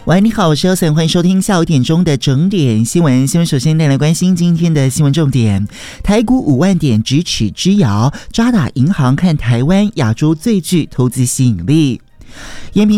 喂，你好，我是Elson，欢迎收听下午1点钟的整点新闻。新闻首先带来关心今天的新闻重点：台股5万点咫尺之遥，渣打银行看台湾亚洲最具投资吸引力。延平